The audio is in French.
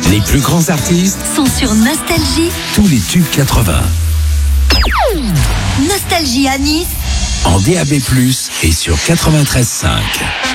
Les plus grands artistes sont sur Nostalgie. Tous les tubes 80. Nostalgie à Nice. En DAB+, et sur 93.5.